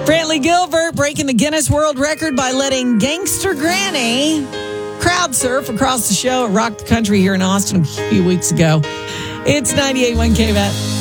Brantley Gilbert breaking the Guinness World Record by letting Gangster Granny crowd surf across the show. It rocked the country here in Austin a few weeks ago. It's 98.1 KVAT.